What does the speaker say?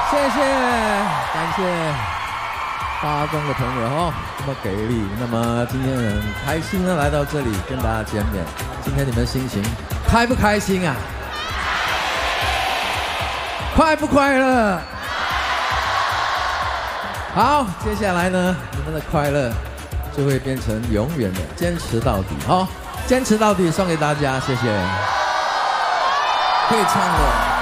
谢谢，感谢八中的朋友哦，这么给力。那么今天很开心的来到这里跟大家见面。今天你们心情开不开心啊？快不快乐？好，接下来呢，你们的快乐就会变成永远的坚持到底。好，坚持到底送给大家，谢谢。可以唱的。